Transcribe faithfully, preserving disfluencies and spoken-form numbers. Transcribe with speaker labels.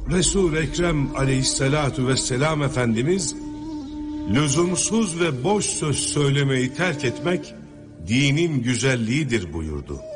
Speaker 1: Resul-i Ekrem aleyhissalatu vesselam Efendimiz, lüzumsuz ve boş söz söylemeyi terk etmek dinin güzelliğidir buyurdu.